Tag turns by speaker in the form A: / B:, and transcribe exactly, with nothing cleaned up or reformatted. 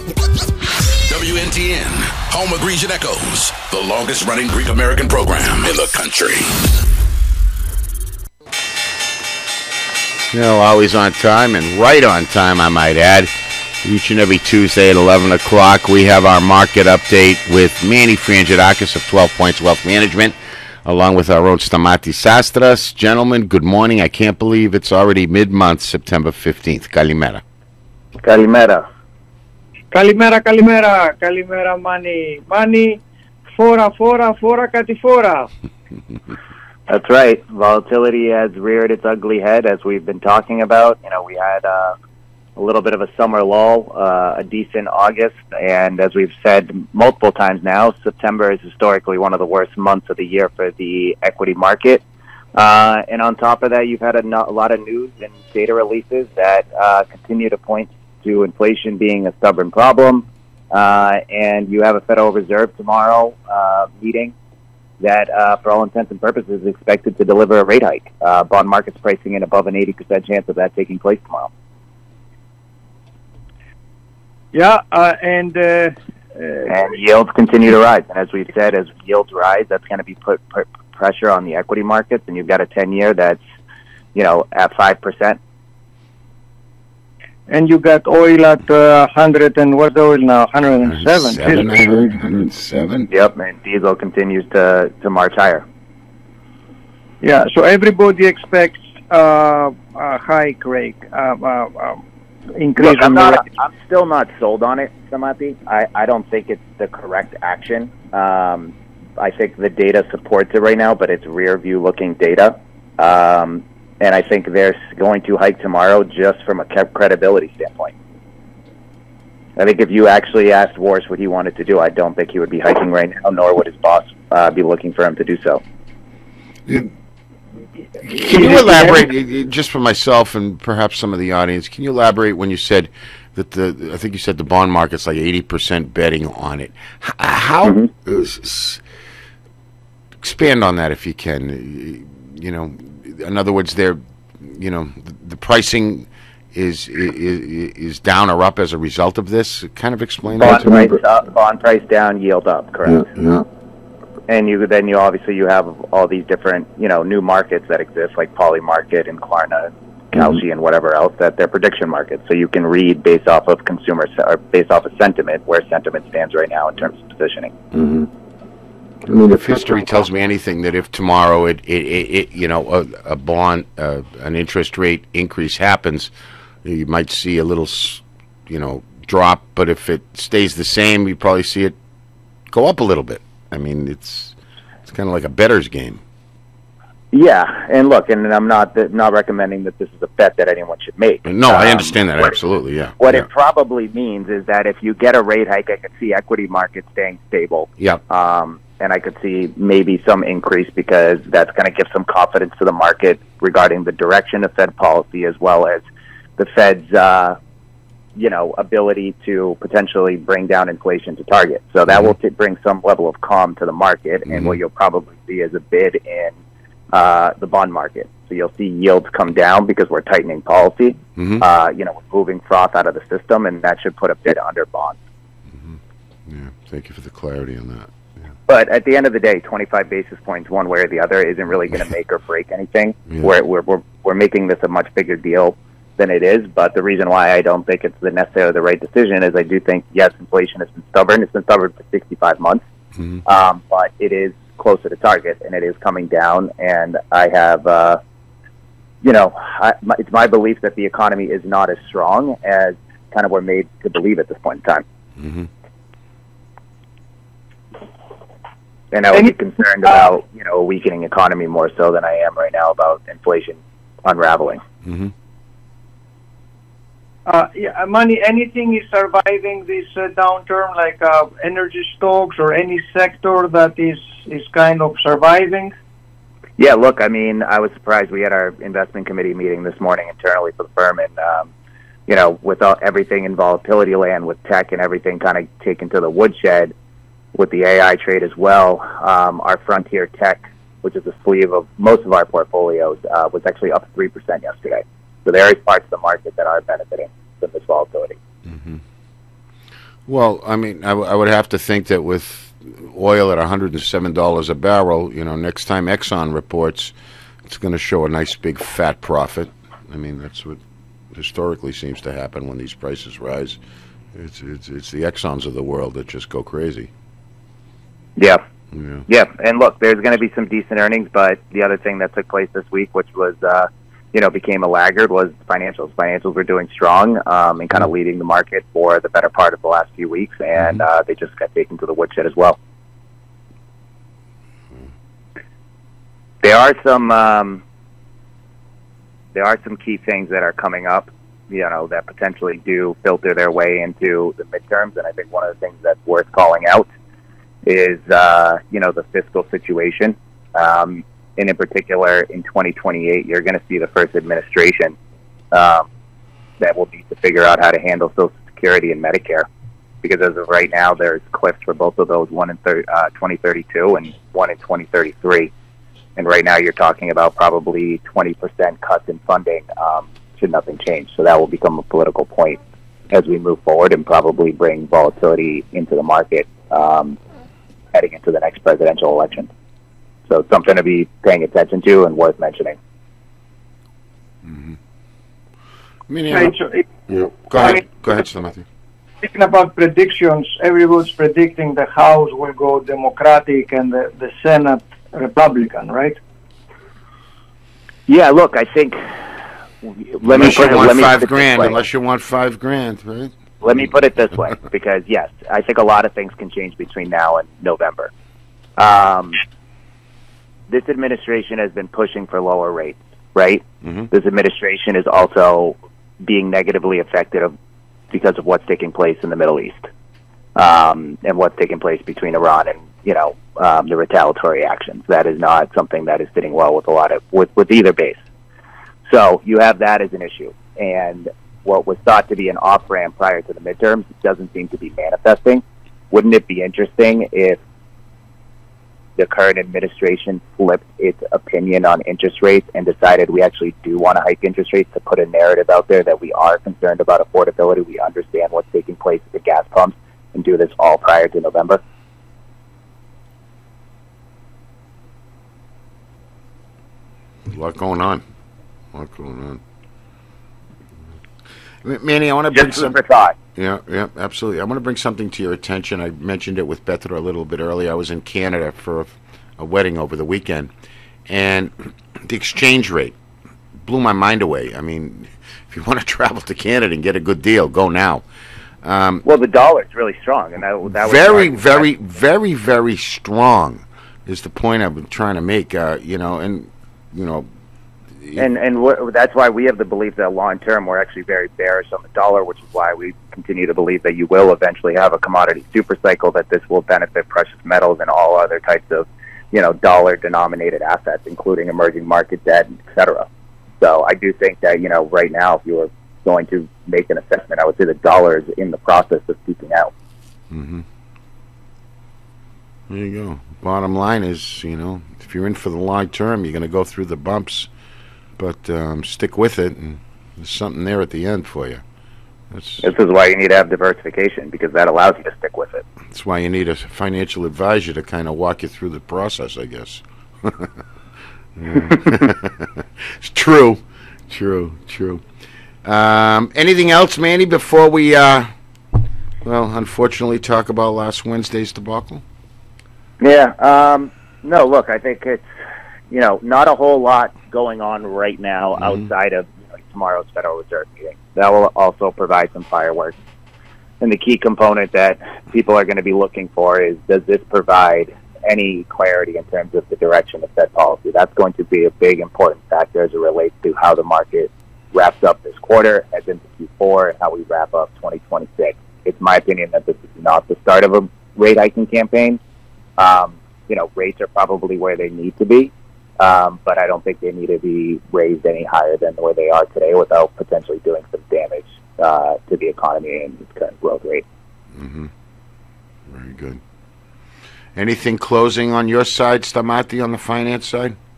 A: W N T N, home of Grecian Echoes, the longest-running Greek-American program in the country.
B: You know, always on time and right on time, I might add. Each and every Tuesday at eleven o'clock, we have our market update with Manny Frangidakis of twelve Points Wealth Management, along with our own Stamatis Sastras. Gentlemen, good morning. I can't believe it's already mid-month, September fifteenth. Kalimera.
C: Kalimera.
D: Kalimera, kalimera, kalimera, Manny. Manny, fora, fora, fora, katifora.
C: That's right. Volatility has reared its ugly head, as we've been talking about. You know, we had uh, a little bit of a summer lull, uh, a decent August, and as we've said multiple times now, September is historically one of the worst months of the year for the equity market. Uh, and on top of that, you've had a, no- a lot of news and data releases that uh, continue to point to inflation being a stubborn problem. Uh, and you have a Federal Reserve tomorrow uh, meeting that, uh, for all intents and purposes, is expected to deliver a rate hike. Uh, bond market's pricing in above an eighty percent chance of that taking place tomorrow.
D: Yeah, uh, and... Uh, uh,
C: and yields continue to rise. And as we've said, as yields rise, that's going to be put, put pressure on the equity markets. And you've got a ten-year that's, you know, at five percent.
D: And you got oil at uh, one hundred, and what's the oil now? one hundred seven.
B: seven, I heard, one hundred seven.
C: Yep, and diesel continues to, to march higher.
D: Yeah, so everybody expects uh, a hike rate, uh, uh, um, increase.
C: Look, I'm,
D: in the
C: not,
D: rate.
C: I'm still not sold on it, Samati. I, I don't think it's the correct action. Um, I think the data supports it right now, but it's rear-view looking data. Um, and I think they're going to hike tomorrow just from a credibility standpoint. I think if you actually asked Wars what he wanted to do, I don't think he would be hiking right now, nor would his boss uh, be looking for him to do so.
B: Can you elaborate, just for myself and perhaps some of the audience, can you elaborate when you said that the, I think you said the bond market's like eighty percent betting on it. How, mm-hmm. uh, expand on that if you can. You know, in other words, they're, you know, the, the pricing is, is is down or up as a result of this. Kind of explain
C: bond
B: that to
C: price
B: me.
C: Up, bond price down, yield up, correct?
B: Yeah, yeah.
C: And you then you obviously you have all these different, you know, new markets that exist, like Poly Market and Klarna, Kalshi, mm-hmm. and whatever else, that they're prediction markets. So you can read based off of consumer or based off of sentiment where sentiment stands right now in terms of positioning.
B: Mm-hmm. I mean, if history tells me anything, that if tomorrow it, it, it, it you know, a, a bond, uh, an interest rate increase happens, you might see a little, you know, drop. But if it stays the same, you probably see it go up a little bit. I mean, it's it's kind of like a bettor's game.
C: Yeah, and look, and I'm not not recommending that this is a bet that anyone should make.
B: No,
C: um,
B: I understand that,
C: what,
B: absolutely, yeah.
C: What
B: yeah.
C: it probably means is that if you get a rate hike, I could see equity markets staying stable.
B: Yeah.
C: Um, and I could see maybe some increase because that's going to give some confidence to the market regarding the direction of Fed policy as well as the Fed's, uh, you know, ability to potentially bring down inflation to target. So that mm-hmm. will t- bring some level of calm to the market, mm-hmm. and what you'll probably see is a bid in uh, the bond market. So you'll see yields come down because we're tightening policy. Mm-hmm. Uh, you know, we're moving froth out of the system, and that should put a bid under bonds.
B: Mm-hmm. Yeah, thank you for the clarity on that. Yeah.
C: But at the end of the day, twenty-five basis points one way or the other isn't really going to make or break anything. Yeah. We're, we're, we're, we're making this a much bigger deal than it is, but the reason why I don't think it's the necessarily the right decision is I do think, yes, inflation has been stubborn. It's been stubborn for sixty-five months, mm-hmm. um, but it is closer to target, and it is coming down, and I have, uh, you know, I, my, it's my belief that the economy is not as strong as kind of we're made to believe at this point in time.
B: Mm-hmm.
C: And I would be concerned about, you know, a weakening economy more so than I am right now about inflation unraveling.
B: Mm-hmm.
D: Uh, yeah, money, anything is surviving this uh, downturn, like uh, energy stocks or any sector that is, is kind of surviving?
C: Yeah, look, I mean, I was surprised. We had our investment committee meeting this morning internally for the firm, and, um, you know, with all, everything in volatility land, with tech and everything kind of taken to the woodshed, with the A I trade as well, um, our Frontier Tech, which is a sleeve of most of our portfolios, uh, was actually up three percent yesterday. So there is parts of the market that are benefiting from this volatility.
B: Mm-hmm. Well, I mean, I, w- I would have to think that with oil at one hundred seven dollars a barrel, you know, next time Exxon reports, it's going to show a nice big fat profit. I mean, that's what historically seems to happen when these prices rise. It's it's it's the Exxons of the world that just go crazy.
C: Yeah.
B: Yeah.
C: Yeah, and look, there's going to be some decent earnings, but the other thing that took place this week, which was, uh, you know, became a laggard, was financials. Financials were doing strong um, and kind of leading the market for the better part of the last few weeks, and uh, they just got taken to the woodshed as well. There are some um, there are some key things that are coming up, you know, that potentially do filter their way into the midterms, and I think one of the things that's worth calling out is, uh, you know, the fiscal situation. Um, and in particular, in twenty twenty-eight, you're going to see the first administration um, that will need to figure out how to handle Social Security and Medicare. Because as of right now, there's cliffs for both of those, one in thir- uh, twenty thirty-two and one in twenty thirty-three. And right now you're talking about probably twenty percent cuts in funding um, should nothing change. So that will become a political point as we move forward and probably bring volatility into the market um, heading into the next presidential election. So it's something to be paying attention to and worth mentioning.
B: Mm-hmm. I mean,
D: Right, so it-
B: yeah. Go ahead. Go ahead, Sir Matthew.
D: Speaking about predictions, everyone's predicting the House will go Democratic and the, the Senate Republican, right?
C: Yeah, look, I think. Let
B: Unless
C: me
B: you
C: put it,
B: want
C: let me
B: five
C: put it this
B: grand.
C: way.
B: Unless you want five grand, right?
C: Let me put it this way, because yes, I think a lot of things can change between now and November. Um, this administration has been pushing for lower rates, right?
B: Mm-hmm.
C: This administration is also being negatively affected of, because of what's taking place in the Middle East um, and what's taking place between Iran and, you know, um, the retaliatory actions. That is not something that is sitting well with a lot of with, with either base. So you have that as an issue, and what was thought to be an off ramp prior to the midterms doesn't seem to be manifesting. Wouldn't it be interesting if the current administration flipped its opinion on interest rates and decided we actually do want to hike interest rates, to put a narrative out there that we are concerned about affordability, we understand what's taking place at the gas pumps, and do this all prior to November?
B: A lot going on. A lot going on. M- Manny, I want to bring
C: Just
B: some.
C: food for thought.
B: Yeah, yeah, absolutely. I want to bring something to your attention. I mentioned it with Bethra a little bit earlier. I was in Canada for a, a wedding over the weekend, and the exchange rate blew my mind away. I mean, if you want to travel to Canada and get a good deal, go now. Um,
C: Well, the dollar is really strong, and that, that was
B: very,
C: my-
B: very, very, very strong is the point I've been trying to make. Uh, you know, and you know,
C: And and wh- that's why we have the belief that long term we're actually very bearish on the dollar, which is why we continue to believe that you will eventually have a commodity super cycle, that this will benefit precious metals and all other types of, you know, dollar denominated assets, including emerging market debt, et cetera. So I do think that, you know, right now, if you were going to make an assessment, I would say the dollar is in the process of peaking out.
B: Mm-hmm. There you go. Bottom line is, you know, if you're in for the long term, you're going to go through the bumps, but um, stick with it, and there's something there at the end for you. That's,
C: This is why you need to have diversification, because that allows you to stick with it.
B: that's why you need a financial advisor to kind of walk you through the process, I guess. It's true. True, true. Um, anything else, Manny, before we, uh, well, unfortunately, talk about last Wednesday's debacle?
C: Yeah. Um, no, look, I think it's, you know, not a whole lot going on right now
B: Mhm.
C: outside of, you know, tomorrow's Federal Reserve meeting. That will also provide some fireworks. And the key component that people are going to be looking for is, does this provide any clarity in terms of the direction of Fed policy? That's going to be a big important factor as it relates to how the market wraps up this quarter, heads into Q four, and how we wrap up twenty twenty-six. It's my opinion that this is not the start of a rate hiking campaign. Um, you know, rates are probably where they need to be, um, but I don't think they need to be raised any higher than where they are today without potentially doing some damage uh, to the economy and its current growth rate.
B: Mm-hmm. Very good. Anything closing on your side, Stamati, on the finance side?